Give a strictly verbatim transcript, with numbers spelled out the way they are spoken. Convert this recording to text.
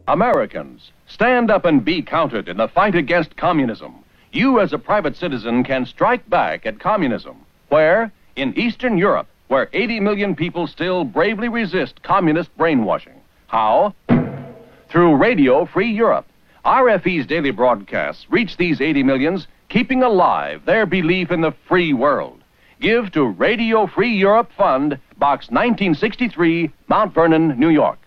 Americans, stand up and be counted in the fight against communism. You, as a private citizen, can strike back at communism. Where? In Eastern Europe, where eighty million people still bravely resist communist brainwashing. How? Through Radio Free Europe. R F E's daily broadcasts reach these eighty millions, keeping alive their belief in the free world. Give to Radio Free Europe Fund, Box nineteen sixty-three, Mount Vernon, New York.